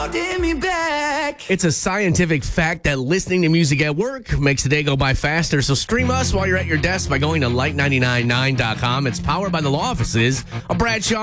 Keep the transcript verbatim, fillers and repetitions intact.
holding me back. It's a scientific fact that listening to music at work makes the day go by faster. So stream us while you're at your desk by going to light nine nine nine dot com. It's powered by the law offices of Bradshaw